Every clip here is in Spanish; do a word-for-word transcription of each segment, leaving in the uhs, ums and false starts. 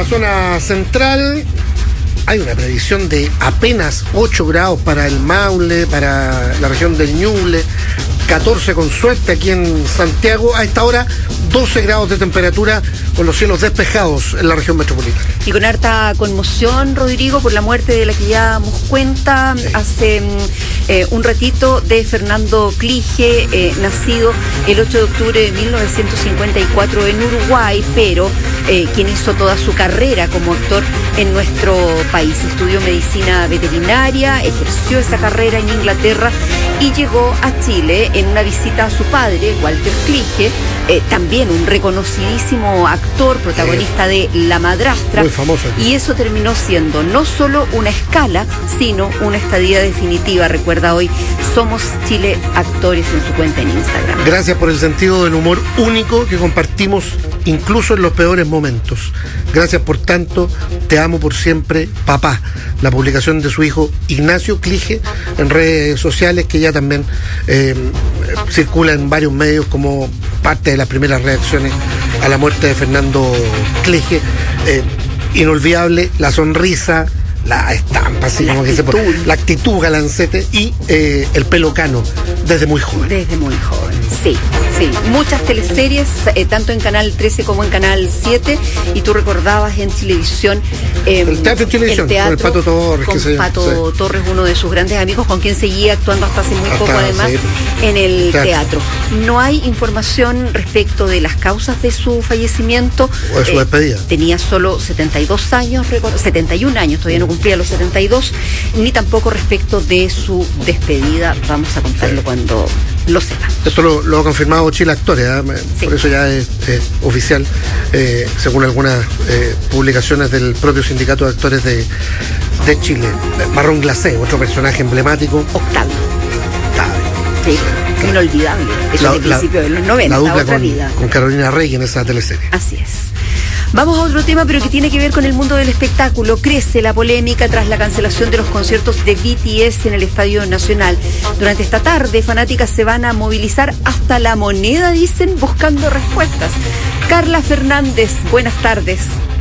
la zona central hay una previsión de apenas ocho grados para el Maule, para la región del Ñuble, catorce con suerte aquí en Santiago. A esta hora, doce grados de temperatura con los cielos despejados en la región metropolitana. Y con harta conmoción, Rodrigo, por la muerte de la que ya damos cuenta sí. hace eh, un ratito de Fernando Clige, eh, nacido el ocho de octubre de mil novecientos cincuenta y cuatro en Uruguay, pero eh, quien hizo toda su carrera como actor en nuestro país. Estudió medicina veterinaria, ejerció esa carrera en Inglaterra y llegó a Chile en una visita a su padre, Walter Clige, eh, también un reconocidísimo actor, protagonista de La Madrastra. Muy famoso. Y eso terminó siendo no solo una escala, sino una estadía definitiva. Recuerda hoy, Somos Chile Actores en su cuenta en Instagram. Gracias por el sentido del humor único que compartimos incluso en los peores momentos. Gracias por tanto, te amo por siempre, papá. La publicación de su hijo Ignacio Clige en redes sociales, que ya también eh, circula en varios medios como parte de las primeras reacciones a la muerte de Fernando Clige. Eh, inolvidable la sonrisa, la estampa, así la como que se pone, la actitud galancete y eh, el pelo cano desde muy joven. Desde muy joven, sí, sí. Muchas teleseries, eh, tanto en Canal trece como en Canal siete, y tú recordabas en Chilevisión eh, el teatro en Chilevisión, el teatro, con el Pato Torres, con que se Pato sí. Torres, uno de sus grandes amigos, con quien seguía actuando hasta hace muy hasta, poco, además, sí. en el teatro. teatro. No hay información respecto de las causas de su fallecimiento. O de su eh, despedida. Tenía solo setenta y dos años, setenta y un años, todavía no cumplía los setenta y dos, ni tampoco respecto de su despedida. Vamos a contarlo sí. cuando lo sepa. Esto lo, lo ha confirmado Chile Actores, ¿eh? sí. por eso ya es eh, oficial, eh, según algunas eh, publicaciones del propio Sindicato de Actores de, de Chile. Marrón Glacé, otro personaje emblemático. Octavio. Octavio. Sí, sí. Inolvidable. Es el principio de los noventa, la dupla otra con, vida. con Carolina Rey en esa teleserie. Así es. Vamos a otro tema, pero que tiene que ver con el mundo del espectáculo. Crece la polémica tras la cancelación de los conciertos de B T S en el Estadio Nacional. Durante esta tarde, fanáticas se van a movilizar hasta la moneda, dicen, buscando respuestas. Carla Fernández, buenas tardes.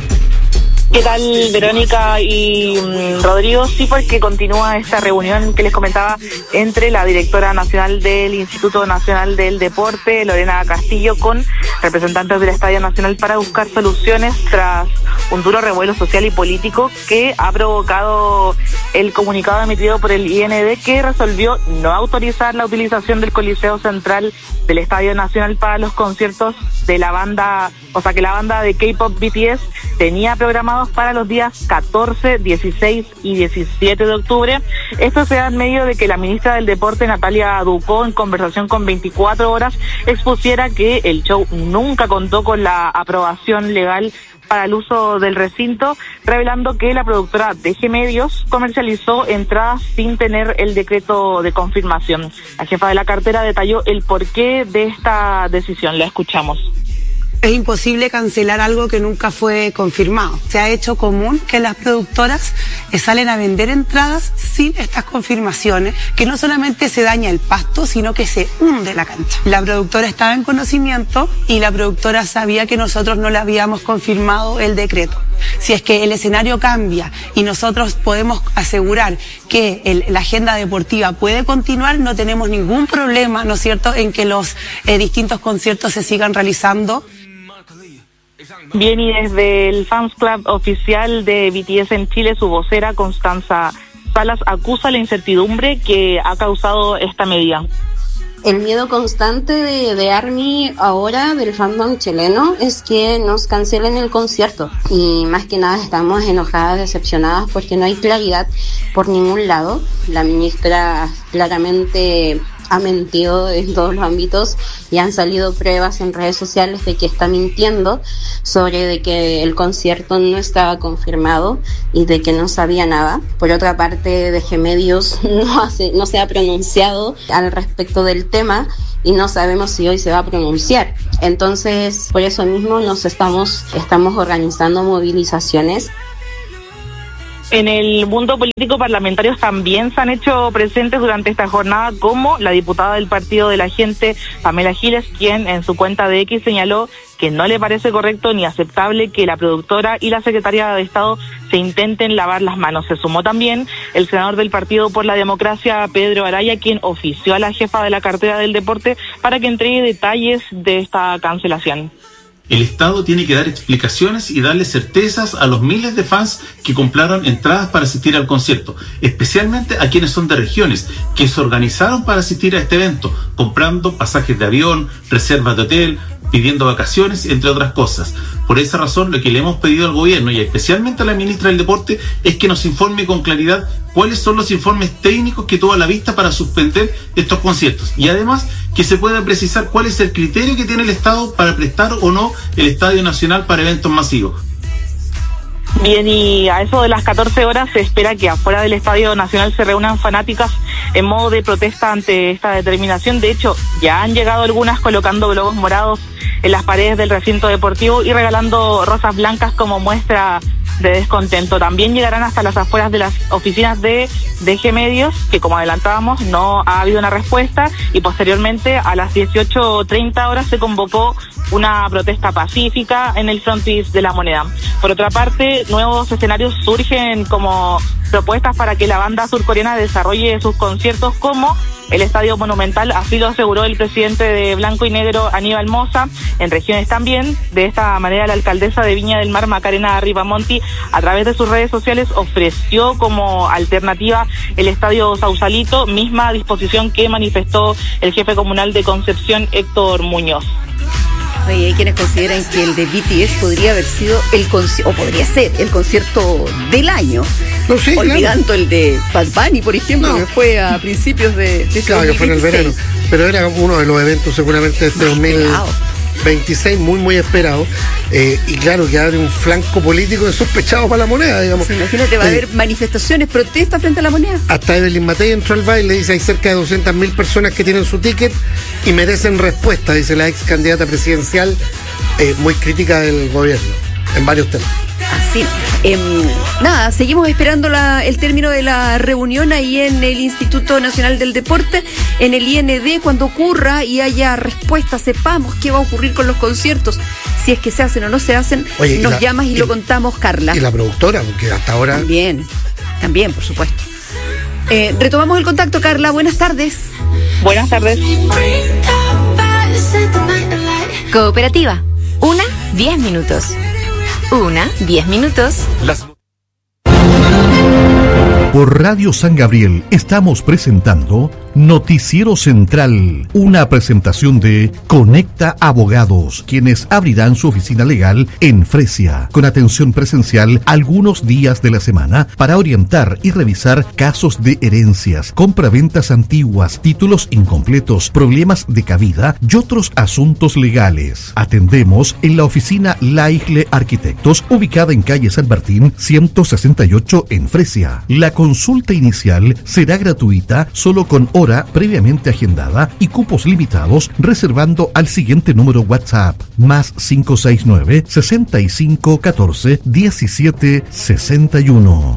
¿Qué tal, Verónica y um, Rodrigo? Sí, porque continúa esta reunión que les comentaba entre la directora nacional del Instituto Nacional del Deporte, Lorena Castillo, con representantes del Estadio Nacional para buscar soluciones tras un duro revuelo social y político que ha provocado el comunicado emitido por el I N D, que resolvió no autorizar la utilización del Coliseo Central del Estadio Nacional para los conciertos de la banda, o sea que la banda de K-pop B T S tenía programados para los días catorce, dieciséis y diecisiete de octubre. Esto se da en medio de que la ministra del Deporte, Natalia Ducó, en conversación con veinticuatro horas, expusiera que el show nunca contó con la aprobación legal para el uso del recinto, revelando que la productora D G Medios comercializó entradas sin tener el decreto de confirmación. La jefa de la cartera detalló el porqué de esta decisión. La escuchamos. Es imposible cancelar algo que nunca fue confirmado. Se ha hecho común que las productoras salen a vender entradas sin estas confirmaciones, que no solamente se daña el pasto, sino que se hunde la cancha. La productora estaba en conocimiento y la productora sabía que nosotros no le habíamos confirmado el decreto. Si es que el escenario cambia y nosotros podemos asegurar que el, la agenda deportiva puede continuar, no tenemos ningún problema, ¿no es cierto?, en que los eh, distintos conciertos se sigan realizando. Bien, y desde el Fans Club oficial de B T S en Chile, su vocera Constanza Salas acusa la incertidumbre que ha causado esta medida. El miedo constante de, de ARMY ahora, del fandom chileno, es que nos cancelen el concierto. Y más que nada estamos enojadas, decepcionadas, porque no hay claridad por ningún lado. La ministra claramente ha mentido en todos los ámbitos y han salido pruebas en redes sociales de que está mintiendo sobre de que el concierto no estaba confirmado y de que no sabía nada. Por otra parte, D G Medios no, hace, no se ha pronunciado al respecto del tema y no sabemos si hoy se va a pronunciar. Entonces, por eso mismo nos estamos, estamos organizando movilizaciones. En el mundo político parlamentarios también se han hecho presentes durante esta jornada, como la diputada del Partido de la Gente, Pamela Giles, quien en su cuenta de X señaló que no le parece correcto ni aceptable que la productora y la secretaria de Estado se intenten lavar las manos. Se sumó también el senador del Partido por la Democracia, Pedro Araya, quien ofició a la jefa de la cartera del deporte para que entregue detalles de esta cancelación. El Estado tiene que dar explicaciones y darle certezas a los miles de fans que compraron entradas para asistir al concierto, especialmente a quienes son de regiones, que se organizaron para asistir a este evento, comprando pasajes de avión, reservas de hotel, pidiendo vacaciones, entre otras cosas. Por esa razón, lo que le hemos pedido al gobierno y especialmente a la ministra del Deporte es que nos informe con claridad cuáles son los informes técnicos que tuvo a la vista para suspender estos conciertos, y además que se pueda precisar cuál es el criterio que tiene el Estado para prestar o no el Estadio Nacional para eventos masivos. Bien, y a eso de las catorce horas se espera que afuera del Estadio Nacional se reúnan fanáticas en modo de protesta ante esta determinación. De hecho, ya han llegado algunas colocando globos morados en las paredes del recinto deportivo y regalando rosas blancas como muestra de descontento. También llegarán hasta las afueras de las oficinas de D G Medios, que como adelantábamos no ha habido una respuesta, y posteriormente a las dieciocho treinta horas se convocó una protesta pacífica en el frontis de La Moneda. Por otra parte, nuevos escenarios surgen como propuestas para que la banda surcoreana desarrolle sus conciertos, como el Estadio Monumental, así lo aseguró el presidente de Blanco y Negro, Aníbal Mosa. En regiones también, de esta manera la alcaldesa de Viña del Mar, Macarena Ripamonti, a través de sus redes sociales ofreció como alternativa el Estadio Sausalito, misma disposición que manifestó el jefe comunal de Concepción, Héctor Muñoz. Oye, hay quienes consideran que el de B T S podría haber sido el concierto, o podría ser el concierto del año, no, sí, olvidando claro. el de Bad Bunny, por ejemplo, no. que fue a principios de, de claro, que fue en el verano, pero era uno de los eventos seguramente de este dos mil veintiséis muy muy esperado, eh, y claro que abre un flanco político insospechado para La Moneda, digamos. Sí, imagínate, va eh, a haber manifestaciones, protestas frente a La Moneda. Hasta Evelyn Matei entró al baile, dice hay cerca de doscientas mil personas que tienen su ticket y merecen respuesta, dice la ex candidata presidencial, eh, muy crítica del gobierno en varios temas. Así, eh, nada, seguimos esperando la, el término de la reunión ahí en el Instituto Nacional del Deporte, en el I N D, cuando ocurra y haya respuesta, sepamos qué va a ocurrir con los conciertos, si es que se hacen o no se hacen. Oye, nos la, llamas y, y lo contamos, Carla. Y la productora, porque hasta ahora... También, también, por supuesto. Eh, retomamos el contacto, Carla, buenas tardes. Buenas tardes. Cooperativa, una, diez minutos. Una, diez minutos. Las... Por Radio San Gabriel estamos presentando Noticiero Central, una presentación de Conecta Abogados, quienes abrirán su oficina legal en Fresia, con atención presencial algunos días de la semana para orientar y revisar casos de herencias, compraventas antiguas, títulos incompletos, problemas de cabida y otros asuntos legales. Atendemos en la oficina Laigle Arquitectos, ubicada en calle San Martín ciento sesenta y ocho en Fresia. La consulta inicial será gratuita, solo con hora previamente agendada y cupos limitados, reservando al siguiente número WhatsApp, más cinco seis nueve, sesenta y cinco catorce, diecisiete sesenta y uno.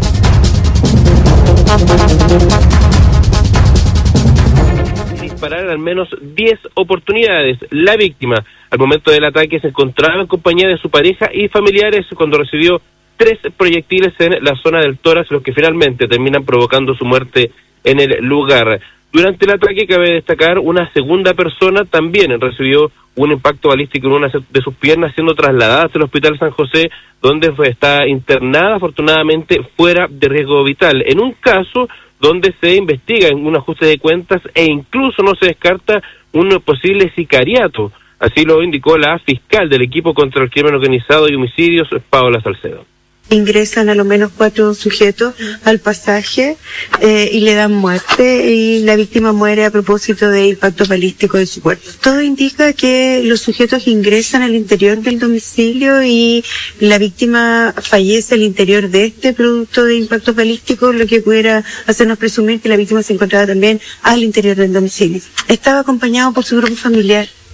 Disparar al menos diez oportunidades. La víctima, al momento del ataque, se encontraba en compañía de su pareja y familiares cuando recibió tres proyectiles en la zona del tórax, los que finalmente terminan provocando su muerte en el lugar. Durante el ataque, cabe destacar, una segunda persona también recibió un impacto balístico en una de sus piernas, siendo trasladada hasta el Hospital San José, donde fue, está internada, afortunadamente fuera de riesgo vital. En un caso donde se investiga en un ajuste de cuentas e incluso no se descarta un posible sicariato. Así lo indicó la fiscal del equipo contra el crimen organizado y homicidios, Paola Salcedo. Ingresan a lo menos cuatro sujetos al pasaje eh, y le dan muerte, y la víctima muere a propósito de impacto balístico de su cuerpo. Todo indica que los sujetos ingresan al interior del domicilio y la víctima fallece al interior de este producto de impacto balístico, lo que pudiera hacernos presumir que la víctima se encontraba también al interior del domicilio. Estaba acompañado por su grupo familiar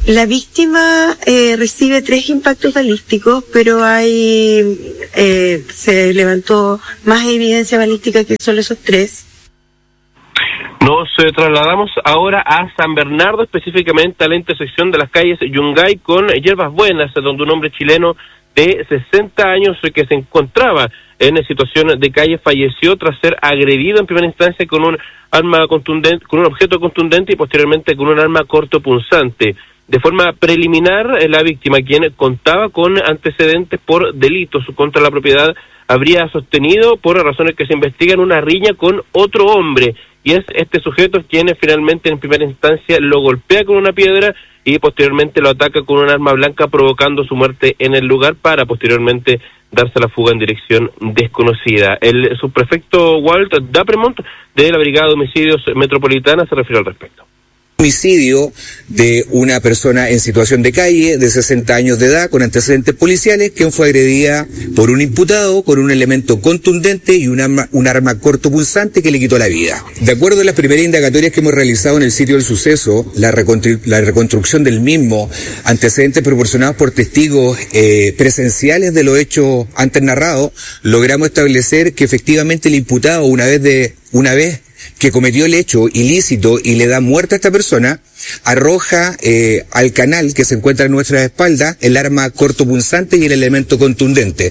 La víctima eh, recibe tres impactos balísticos, pero hay eh, se levantó más evidencia balística que solo esos tres. Nos eh, trasladamos ahora a San Bernardo, específicamente a la intersección de las calles Yungay con Hierbas Buenas, donde un hombre chileno de sesenta años que se encontraba en situación de calle falleció tras ser agredido en primera instancia con un arma contundente, con un objeto contundente y posteriormente con un arma cortopunzante. De forma preliminar, la víctima, quien contaba con antecedentes por delitos contra la propiedad, habría sostenido, por razones que se investigan, una riña con otro hombre, y es este sujeto quien finalmente en primera instancia lo golpea con una piedra y posteriormente lo ataca con un arma blanca, provocando su muerte en el lugar para posteriormente darse la fuga en dirección desconocida. El subprefecto Walt Dapremont de la Brigada de Homicidios Metropolitana se refirió al respecto. Homicidio de una persona en situación de calle de sesenta años de edad con antecedentes policiales, quien fue agredida por un imputado con un elemento contundente y un arma, un arma cortopunzante que le quitó la vida. De acuerdo a las primeras indagatorias que hemos realizado en el sitio del suceso, la, recontru- la reconstrucción del mismo, antecedentes proporcionados por testigos eh, presenciales de los hechos antes narrados, logramos establecer que efectivamente el imputado, una vez de una vez que cometió el hecho ilícito y le da muerte a esta persona, arroja eh, al canal que se encuentra en nuestra espalda el arma cortopunzante y el elemento contundente.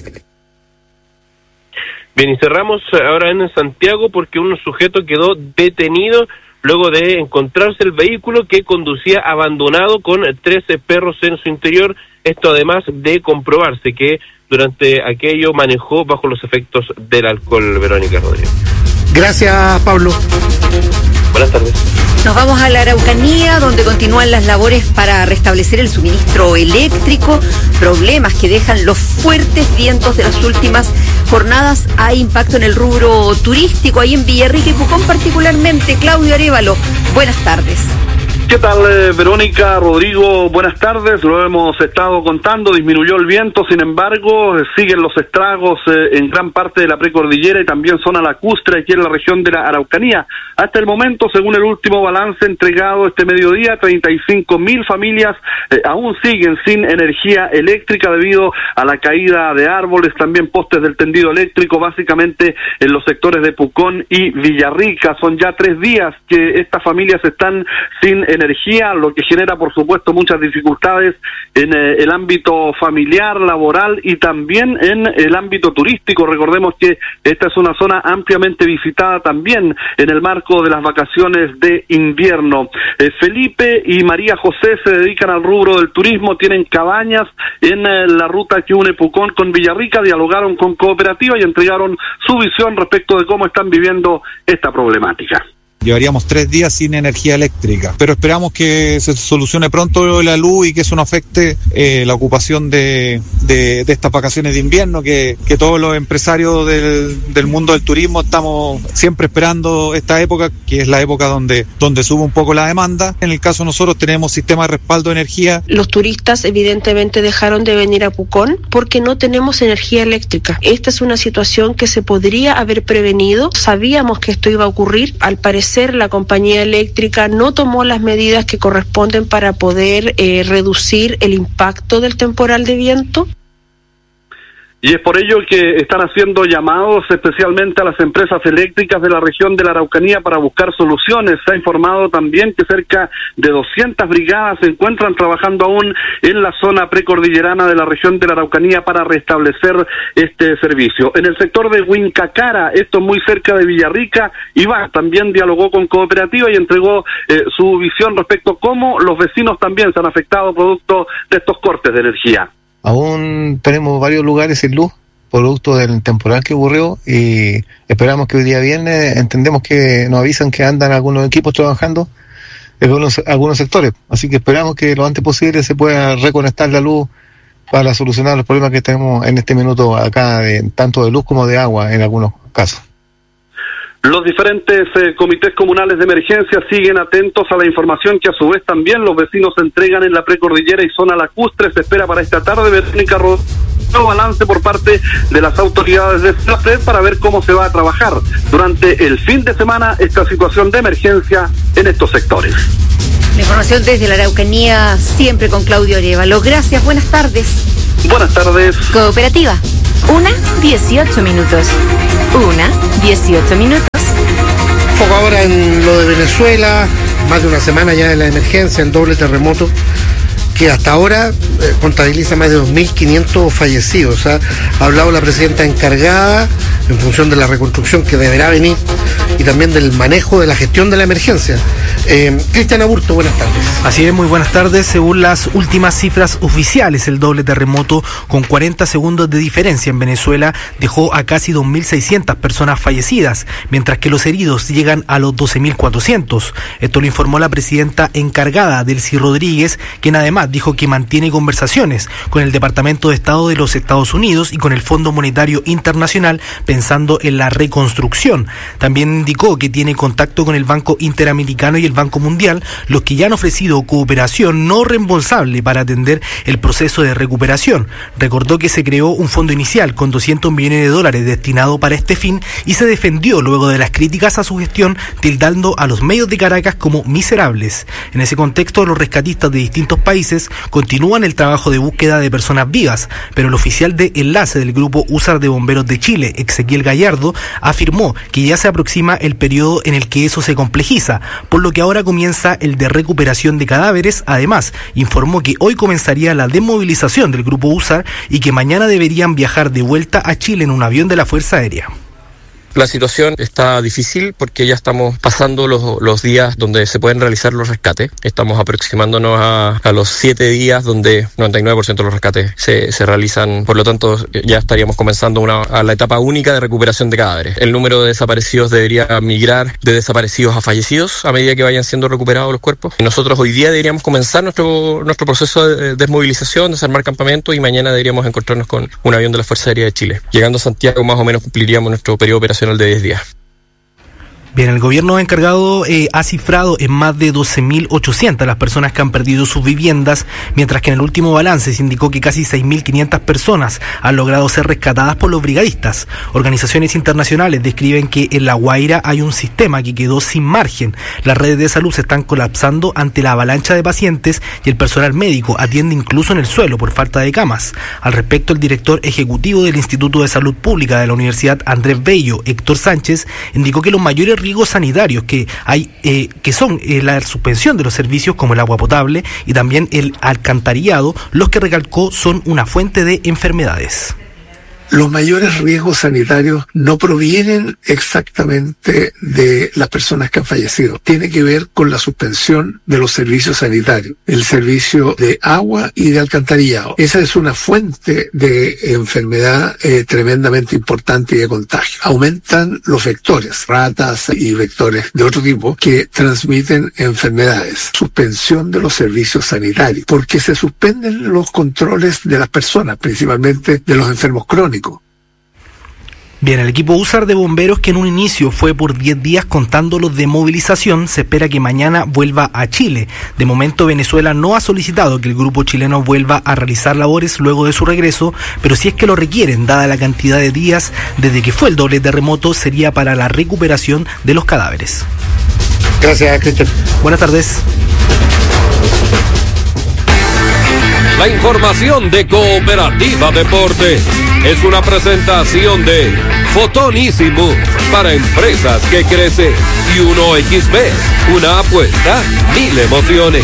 Bien, y cerramos ahora en Santiago porque un sujeto quedó detenido luego de encontrarse el vehículo que conducía abandonado con trece perros en su interior. Esto además de comprobarse que durante aquello manejó bajo los efectos del alcohol. Verónica Rodríguez. Gracias, Pablo. Buenas tardes. Nos vamos a la Araucanía, donde continúan las labores para restablecer el suministro eléctrico, problemas que dejan los fuertes vientos de las últimas jornadas. Hay impacto en el rubro turístico, ahí en Villarrica y Pucón particularmente. Claudio Arévalo, buenas tardes. ¿Qué tal, eh, Verónica, Rodrigo? Buenas tardes. Lo hemos estado contando, disminuyó el viento, sin embargo, eh, siguen los estragos eh, en gran parte de la precordillera y también zona lacustre aquí en la región de la Araucanía. Hasta el momento, según el último balance entregado este mediodía, treinta y cinco mil familias eh, aún siguen sin energía eléctrica debido a la caída de árboles, también postes del tendido eléctrico, básicamente en los sectores de Pucón y Villarrica. Son ya tres días que estas familias están sin energía, lo que genera, por supuesto, muchas dificultades en eh, el ámbito familiar, laboral y también en el ámbito turístico. Recordemos que esta es una zona ampliamente visitada también en el marco de las vacaciones de invierno. Eh, Felipe y María José se dedican al rubro del turismo, tienen cabañas en eh, la ruta que une Pucón con Villarrica, dialogaron con Cooperativa y entregaron su visión respecto de cómo están viviendo esta problemática. Llevaríamos tres días sin energía eléctrica, pero esperamos que se solucione pronto la luz y que eso no afecte eh, la ocupación de, de, de estas vacaciones de invierno, que, que todos los empresarios del, del mundo del turismo estamos siempre esperando esta época, que es la época donde, donde sube un poco la demanda. En el caso de nosotros tenemos sistema de respaldo de energía. Los turistas evidentemente dejaron de venir a Pucón porque no tenemos energía eléctrica. Esta es una situación que se podría haber prevenido. Sabíamos que esto iba a ocurrir. Al parecer la compañía eléctrica no tomó las medidas que corresponden para poder eh, reducir el impacto del temporal de viento. Y es por ello que están haciendo llamados especialmente a las empresas eléctricas de la región de la Araucanía para buscar soluciones. Se ha informado también que cerca de doscientas brigadas se encuentran trabajando aún en la zona precordillerana de la región de la Araucanía para restablecer este servicio. En el sector de Huincacara, esto muy cerca de Villarrica, Iván también dialogó con Cooperativa y entregó eh, su visión respecto a cómo los vecinos también se han afectado producto de estos cortes de energía. Aún tenemos varios lugares sin luz, producto del temporal que ocurrió, y esperamos que hoy día viernes, entendemos que nos avisan que andan algunos equipos trabajando en algunos, algunos sectores, así que esperamos que lo antes posible se pueda reconectar la luz para solucionar los problemas que tenemos en este minuto acá, de, tanto de luz como de agua en algunos casos. Los diferentes eh, comités comunales de emergencia siguen atentos a la información que a su vez también los vecinos entregan en la precordillera y zona lacustre. Se espera para esta tarde, Verónica Rodríguez, un balance por parte de las autoridades de SENAPRED para ver cómo se va a trabajar durante el fin de semana esta situación de emergencia en estos sectores. La información desde la Araucanía, siempre con Claudio Arevalo. Gracias, buenas tardes. Buenas tardes. Cooperativa. Una, dieciocho minutos. Una, dieciocho minutos. Foco ahora en lo de Venezuela, más de una semana ya de la emergencia, el doble terremoto, que hasta ahora eh, contabiliza más de dos mil quinientos fallecidos. ¿eh? Ha hablado la presidenta encargada en función de la reconstrucción que deberá venir y también del manejo de la gestión de la emergencia. Eh, Cristian Aburto, buenas tardes. Así es, muy buenas tardes. Según las últimas cifras oficiales, el doble terremoto con cuarenta segundos de diferencia en Venezuela dejó a casi dos mil seiscientas personas fallecidas, mientras que los heridos llegan a los doce mil cuatrocientos. Esto lo informó la presidenta encargada, Delcy Rodríguez, quien además dijo que mantiene conversaciones con el Departamento de Estado de los Estados Unidos y con el Fondo Monetario Internacional pensando en la reconstrucción. También indicó que tiene contacto con el Banco Interamericano y el Banco Mundial, los que ya han ofrecido cooperación no reembolsable para atender el proceso de recuperación. Recordó que se creó un fondo inicial con doscientos millones de dólares destinado para este fin y se defendió luego de las críticas a su gestión, tildando a los medios de Caracas como miserables. En ese contexto, los rescatistas de distintos países continúan el trabajo de búsqueda de personas vivas, pero el oficial de enlace del Grupo USAR de Bomberos de Chile, Ezequiel Gallardo, afirmó que ya se aproxima el periodo en el que eso se complejiza, por lo que ahora comienza el de recuperación de cadáveres. Además, informó que hoy comenzaría la desmovilización del Grupo USAR y que mañana deberían viajar de vuelta a Chile en un avión de la Fuerza Aérea. La situación está difícil porque ya estamos pasando los, los días donde se pueden realizar los rescates. Estamos aproximándonos a, a los siete días donde noventa y nueve por ciento de los rescates se, se realizan. Por lo tanto, ya estaríamos comenzando una, a la etapa única de recuperación de cadáveres. El número de desaparecidos debería migrar de desaparecidos a fallecidos a medida que vayan siendo recuperados los cuerpos. Y nosotros hoy día deberíamos comenzar nuestro, nuestro proceso de desmovilización, desarmar campamento, y mañana deberíamos encontrarnos con un avión de la Fuerza Aérea de Chile. Llegando a Santiago más o menos cumpliríamos nuestro periodo operacional de diez días. Bien, el gobierno encargado eh, ha cifrado en más de doce mil ochocientas las personas que han perdido sus viviendas, mientras que en el último balance se indicó que casi seis mil quinientas personas han logrado ser rescatadas por los brigadistas. Organizaciones internacionales describen que en La Guaira hay un sistema que quedó sin margen. Las redes de salud se están colapsando ante la avalancha de pacientes y el personal médico atiende incluso en el suelo por falta de camas. Al respecto, el director ejecutivo del Instituto de Salud Pública de la Universidad Andrés Bello, Héctor Sánchez, indicó que los mayores riesgos sanitarios que hay, eh, que son eh, la suspensión de los servicios como el agua potable y también el alcantarillado, los que recalcó son una fuente de enfermedades. Los mayores riesgos sanitarios no provienen exactamente de las personas que han fallecido. Tiene que ver con la suspensión de los servicios sanitarios, el servicio de agua y de alcantarillado. Esa es una fuente de enfermedad eh, tremendamente importante y de contagio. Aumentan los vectores, ratas y vectores de otro tipo que transmiten enfermedades. Suspensión de los servicios sanitarios, porque se suspenden los controles de las personas, principalmente de los enfermos crónicos. Bien, el equipo USAR de bomberos, que en un inicio fue por diez días contando los de movilización, se espera que mañana vuelva a Chile. De momento, Venezuela no ha solicitado que el grupo chileno vuelva a realizar labores luego de su regreso, pero si es que lo requieren, dada la cantidad de días desde que fue el doble terremoto, sería para la recuperación de los cadáveres. Gracias, Cristian. Buenas tardes. La información de Cooperativa Deporte es una presentación de Fotonísimo para empresas que crecen y uno equis be, una apuesta, mil emociones.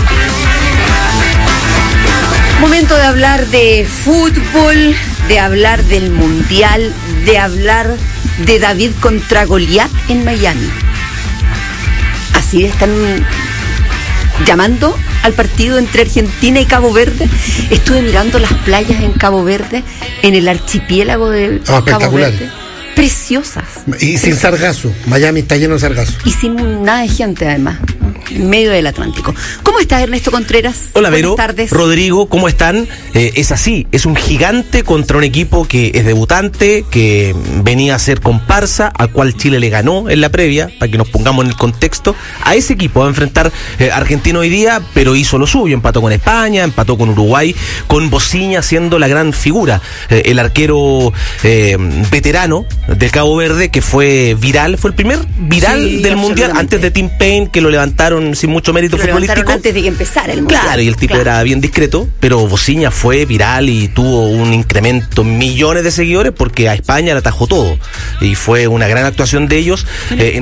Momento de hablar de fútbol, de hablar del Mundial, de hablar de David contra Goliat en Miami. Así están llamando al partido entre Argentina y Cabo Verde. Estuve mirando las playas en Cabo Verde, en el archipiélago de oh, Cabo Verde. Preciosas. Y sin sargazo. Miami está lleno de sargazo. Y sin nada de gente, además, en medio del Atlántico. ¿Cómo estás, Ernesto Contreras? Hola, Buenas Vero. tardes. Rodrigo, ¿cómo están? Eh, es así, es un gigante contra un equipo que es debutante, que venía a ser comparsa, al cual Chile le ganó en la previa, para que nos pongamos en el contexto. A ese equipo va a enfrentar eh, Argentina hoy día, pero hizo lo suyo, empató con España, empató con Uruguay, con Bociña siendo la gran figura. Eh, el arquero eh, veterano de Cabo Verde, que fue viral, fue el primer viral sí, del Mundial, antes de Tim Payne, que lo levantó levantaron sin mucho mérito Lo futbolístico. levantaron antes de que empezara el mundial. Claro, y el tipo Claro. era bien discreto, pero Bociña fue viral y tuvo un incremento en millones de seguidores porque a España le atajó todo. Y fue una gran actuación de ellos. Eh,